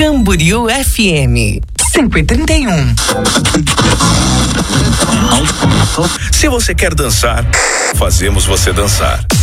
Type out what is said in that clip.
Camboriú FM 5h31. Se você quer dançar, fazemos você dançar.